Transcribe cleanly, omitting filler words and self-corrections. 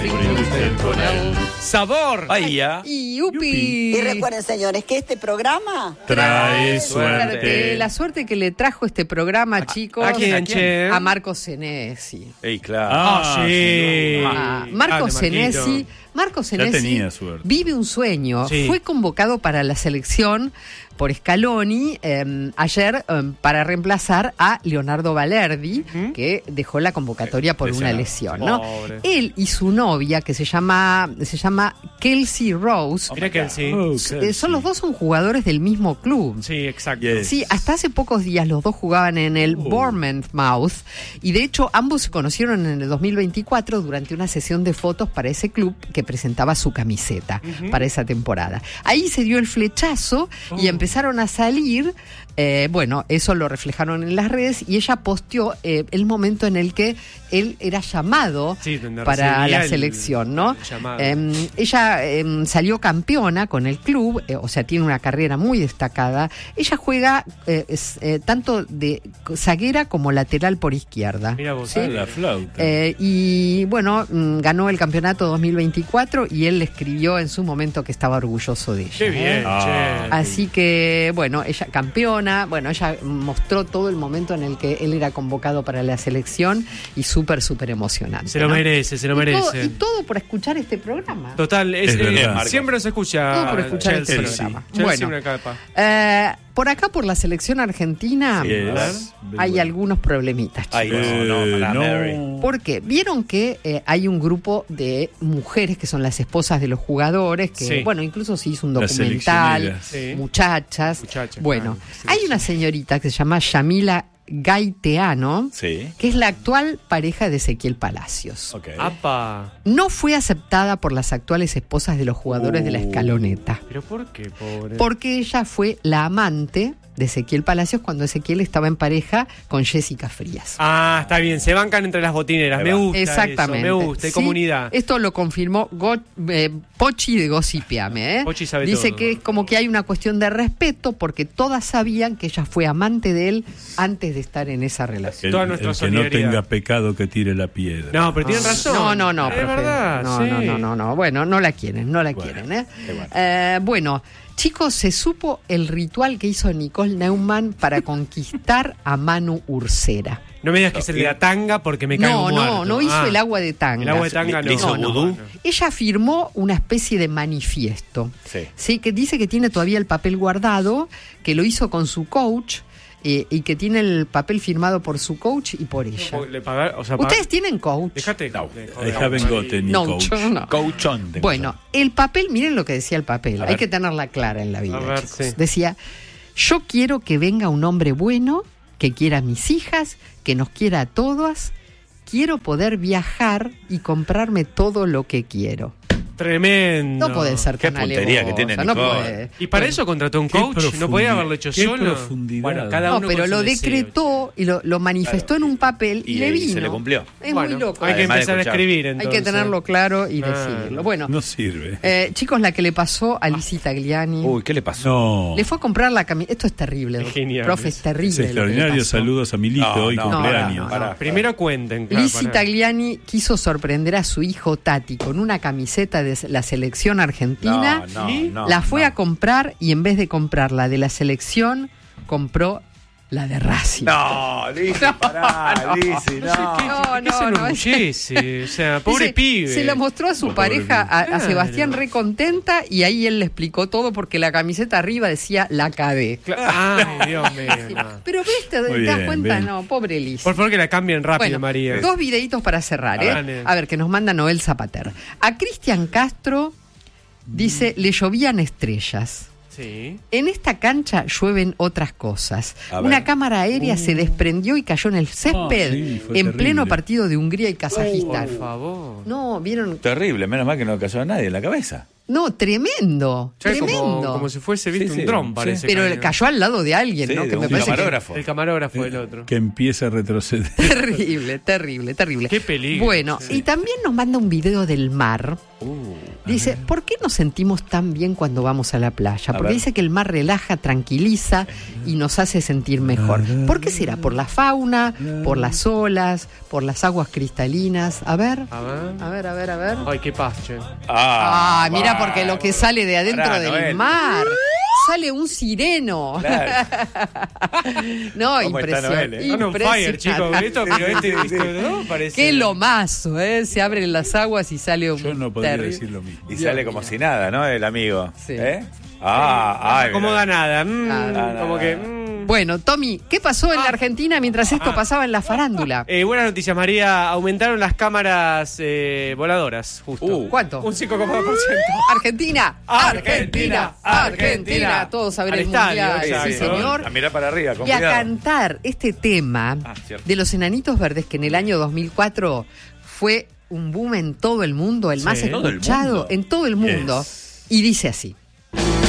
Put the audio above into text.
con el sabor. Ay, ya. Y yupi. Y recuerden, señores, que este programa Trae suerte. La suerte que le trajo este programa, chicos. ¿A quién, che? A Marco Senesi. Ey, claro. Marco Dale, Senesi. Marco Senesi tenía suerte. vive un sueño. Sí. Fue convocado para la selección por Scaloni ayer para reemplazar a Leonardo Balerdi, que dejó la convocatoria por una lesión, ¿no? Pobre. Él y su novia, que se llama Kelsey Rose, Mira que sí. son los dos son jugadores del mismo club. Sí, exacto. Yes. Sí, hasta hace pocos días los dos jugaban en el Bournemouth y de hecho ambos se conocieron en el 2024 durante una sesión de fotos para ese club que presentaba su camiseta para esa temporada. Ahí se dio el flechazo y empezaron a salir. Bueno, eso lo reflejaron en las redes y ella posteó el momento en el que él era llamado para la selección, ¿no? Ella salió campeona con el club, o sea, tiene una carrera muy destacada. Ella juega tanto de zaguera como lateral por izquierda. Mira vos, ¿sí? La flauta. Y bueno, ganó el campeonato 2024 y él le escribió en su momento que estaba orgulloso de ella. Qué bien, che. Así que, bueno, ella campeona, bueno, ella mostró todo el momento en el que él era convocado para la selección y súper emocionante. Se lo ¿no? merece, se lo merece. Y todo por escuchar este programa. Total, Es verdad. siempre se escucha. Todo por escuchar este Chelsea. programa. Chelsea, Bueno. una capa. Por acá, por la selección argentina, Yes. hay algunos problemitas, chicos. Ay, No. Mary. ¿Por qué? Vieron que hay un grupo de mujeres que son las esposas de los jugadores, que, Sí. bueno, incluso se hizo un Las documental, seleccioneras. Sí. muchachas. Bueno, claro, sí, hay sí. una señorita que se llama Yamila Gaiteano, Sí. que es la actual pareja de Ezequiel Palacios. Ok. Apa. No fue aceptada por las actuales esposas de los jugadores de la Escaloneta, ¿Pero por qué, pobre? porque ella fue la amante de Ezequiel Palacios cuando Ezequiel estaba en pareja con Jessica Frías. Ah, está bien, se bancan entre las botineras. Ahí Me va. gusta. Exactamente. Eso, me gusta, hay Sí, comunidad. Esto lo confirmó Pochi de Gossipiame. Pochi sabe Dice todo. que es como que hay una cuestión de respeto porque todas sabían que ella fue amante de él antes de estar en esa relación. Toda El nuestra que no solidaridad. tenga pecado que tire la piedra. No, pero tienen razón. No, Es profe. verdad, No, sí. no. Bueno, no la quieren. Bueno, chicos, se supo el ritual que hizo Nicole Neumann para conquistar a Manu Ursera. No me digas que es el de la tanga porque me caigo muerto. No hizo Ah, el agua de tanga. El agua de tanga ¿Le hizo no. vudú? Ella firmó una especie de manifiesto, Sí. que dice que tiene todavía el papel guardado, que lo hizo con su coach y que tiene el papel firmado por su coach y por ella. Le pagar, o sea, ¿Ustedes tienen coach? Dejate. No, de I joder, haven't María. got any No, coach. yo no. Coachón. Bueno, el papel, miren lo que decía el papel, A hay ver. que tenerla clara en la vida, A ver, chicos. sí. Decía, yo quiero que venga un hombre bueno, que quiera a mis hijas, que nos quiera a todas, quiero poder viajar y comprarme todo lo que quiero. Tremendo. No puede ser Qué tan puntería que alevosa, tiene no Nicole. puede. ¿Y para Bueno, eso contrató un Qué coach? ¿No podía profundi- haberlo hecho qué solo? profundidad. Bueno, cada No, uno pero con lo su deseo. decretó y lo manifestó en un papel y, Y le ahí vino. se le cumplió. Es Bueno, muy loco. hay que Además de empezar a escuchar. escribir, Hay entonces. que tenerlo claro y Ah. decirlo. Bueno, No sirve. chicos, la que le pasó a Lizzie Tagliani. Uh, Uy, ¿qué le pasó? No. Le fue a comprar la camiseta. Esto es terrible, Es genial. profe, es terrible. Es lo que le extraordinario. pasó. Saludos a Milito No, hoy, no, cumpleaños. no. Primero cuenten. claro, Lizzie para- Tagliani quiso sorprender a su hijo Tati con una camiseta de la selección argentina. La fue a comprar y en vez de comprar la de la selección, compró la de Racing. No, Lizzie, pará, Lizzie, no. No, ¿Qué se no, enorgullece? O sea, pobre Dice, pibe. se la mostró a su Pobre pareja, a Claro. Sebastián, re contenta, y ahí él le explicó todo porque la camiseta arriba decía la KD. Ay, Dios mío. no. Pero ves, te Muy das bien, cuenta, bien. no, pobre Liz. Por favor, que la cambien rápido, Bueno, María. dos videitos para cerrar, ¿eh? Dale. A ver, que nos manda Noel Zapater. A Cristian Castro dice, le llovían estrellas. Sí. En esta cancha llueven otras cosas. A ver. Una cámara aérea se desprendió y cayó en el césped sí, fue en terrible. pleno partido de Hungría y Kazajistán. Por favor. No, vieron. Terrible, menos mal que no cayó a nadie en la cabeza. No, tremendo. Ya Tremendo. como si fuese, viste, Sí, un sí, dron, sí. parece. Pero cayó al lado de alguien, Sí, ¿no? de Que me un parece que- camarógrafo. El camarógrafo del otro. Que empieza a retroceder. Terrible, terrible, terrible. Qué peligro. Bueno, Sí. y también nos manda un video del mar. Dice, ¿por qué nos sentimos tan bien cuando vamos a la playa? Porque ver. dice que el mar relaja, tranquiliza y nos hace sentir mejor. ¿Por qué será? ¿Por la fauna? ¿Por las olas? ¿Por las aguas cristalinas? A ver. A ver. Ay, qué paz, che. Mira, porque lo que sale de adentro Pará, del Noel. mar... Sale un sireno. Claro. No, ¿Cómo está Noel, impresionante. Están on fire, chicos. Esto, ¿no? Parece... Qué lomazo, ¿eh? Se abren las aguas y sale un... Yo no podría terrible. decir lo mismo. Y Dios sale mío. como si nada, ¿no? El amigo. Sí. No acomoda nada. Como que... Bueno, Tommy, ¿qué pasó en la Argentina mientras esto pasaba en la farándula? Buenas noticias, María. Aumentaron las cámaras voladoras, justo. ¿Cuánto? Un 5,2%. Argentina, Argentina, Argentina. Todos a ver Al el estadio, mundial, exacto. sí señor. A mirar para arriba, con Y a cuidado. cantar este tema Cierto. de los Enanitos Verdes, que en el año 2004 fue un boom en todo el mundo, el más ¿Todo el escuchado mundo? en todo el mundo. Yes. Y dice así.